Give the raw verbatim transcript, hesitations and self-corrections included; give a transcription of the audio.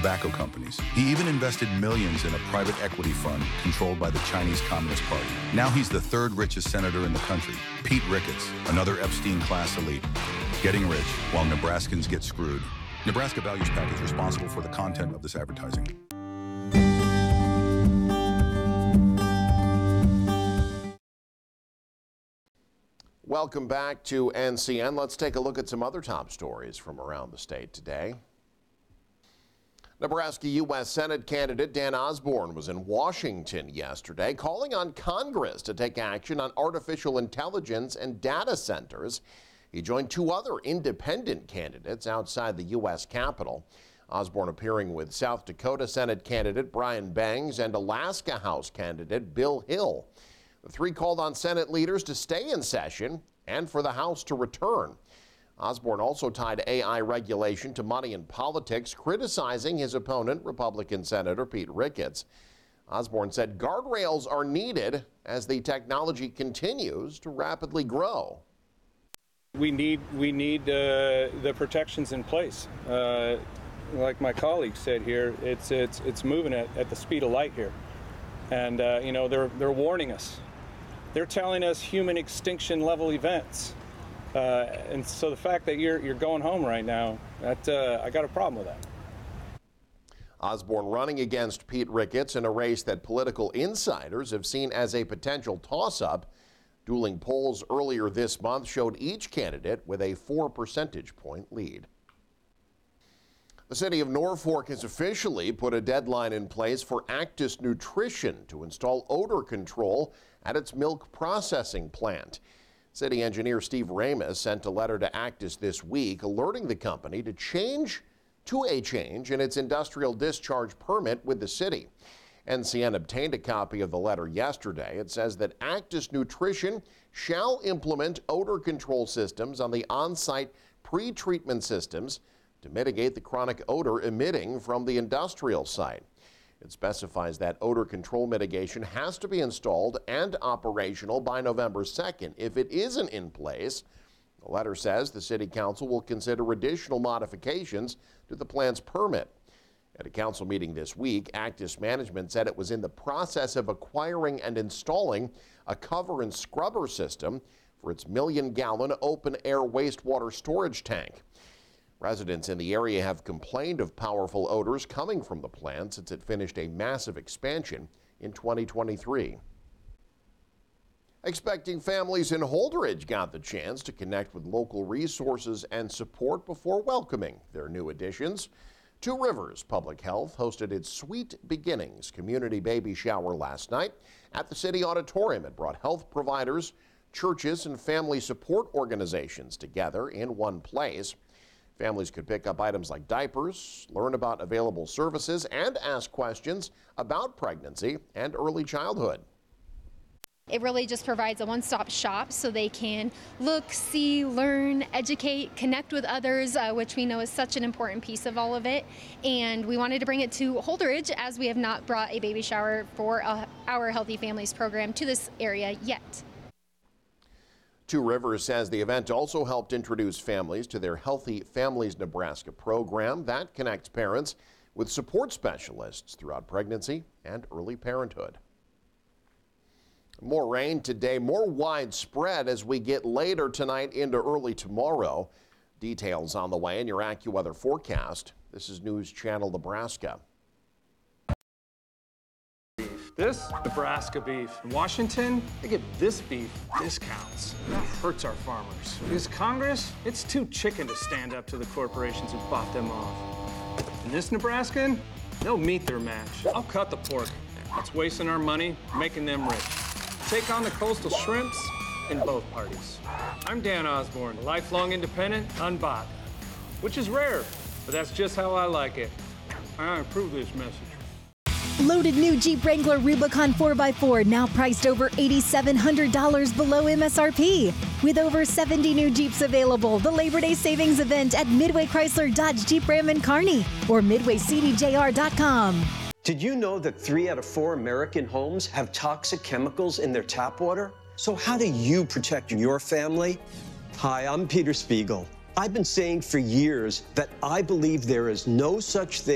tobacco companies. He even invested millions in a private equity fund controlled by the Chinese Communist Party. Now he's the third richest senator in the country. Pete Ricketts, another Epstein-class elite. Getting rich while Nebraskans get screwed. Nebraska Values PAC is responsible for the content of this advertising. Welcome back to N C N. Let's take a look at some other top stories from around the state today. Nebraska U S Senate candidate Dan Osborne was in Washington yesterday calling on Congress to take action on artificial intelligence and data centers. He joined two other independent candidates outside the U S Capitol. Osborne appearing with South Dakota Senate candidate Brian Bangs and Alaska House candidate Bill Hill. The three called on Senate leaders to stay in session and for the House to return. Osborne also tied A I regulation to money and politics, criticizing his opponent, Republican Senator Pete Ricketts. Osborne said guardrails are needed as the technology continues to rapidly grow. We need we need uh, the protections in place. Uh, like my colleague said here, it's it's it's moving at, at the speed of light here, and uh, you know they're they're warning us. They're telling us human extinction level events, uh, and so the fact that you're you're going home right now, that uh, I got a problem with that. Osborne running against Pete Ricketts in a race that political insiders have seen as a potential toss-up. Dueling polls earlier this month showed each candidate with a four percentage point lead. The city of Norfolk has officially put a deadline in place for Actis Nutrition to install odor control at its milk processing plant. City engineer Steve Ramus sent a letter to Actis this week alerting the company to change to a change in its industrial discharge permit with the city. N C N obtained a copy of the letter yesterday. It says that Actis Nutrition shall implement odor control systems on the on-site pre-treatment systems to mitigate the chronic odor emitting from the industrial site. It specifies that odor control mitigation has to be installed and operational by November second. If it isn't in place, the letter says the City Council will consider additional modifications to the plant's permit. At a council meeting this week, Actis management said it was in the process of acquiring and installing a cover and scrubber system for its million-gallon open-air wastewater storage tank. Residents in the area have complained of powerful odors coming from the plant since it finished a massive expansion in twenty twenty-three. Expecting families in Holdridge got the chance to connect with local resources and support before welcoming their new additions. Two Rivers Public Health hosted its Sweet Beginnings community baby shower last night at the city auditorium. It brought health providers, churches, and family support organizations together in one place. Families could pick up items like diapers, learn about available services, and ask questions about pregnancy and early childhood. It really just provides a one-stop shop so they can look, see, learn, educate, connect with others, uh, which we know is such an important piece of all of it. And we wanted to bring it to Holdridge, as we have not brought a baby shower for uh, our Healthy Families program to this area yet. Two Rivers says the event also helped introduce families to their Healthy Families Nebraska program that connects parents with support specialists throughout pregnancy and early parenthood. More rain today, more widespread as we get later tonight into early tomorrow. Details on the way in your AccuWeather forecast. This is News Channel Nebraska. This Nebraska beef. In Washington, they give this beef discounts. That hurts our farmers. Because Congress, it's too chicken to stand up to the corporations who bought them off. And this Nebraskan, they'll meet their match. I'll cut the pork. It's wasting our money, making them rich. Take on the coastal shrimps in both parties. I'm Dan Osborne, lifelong independent, unbought, which is rare, but that's just how I like it. I approve this message. Loaded new Jeep Wrangler Rubicon four by four, now priced over eight thousand seven hundred dollars below M S R P. With over seventy new Jeeps available, the Labor Day savings event at Midway Chrysler Dodge Jeep Ram and Kearney or midway c d j r dot com. Did you know that three out of four American homes have toxic chemicals in their tap water? So how do you protect your family? Hi, I'm Peter Spiegel. I've been saying for years that I believe there is no such thing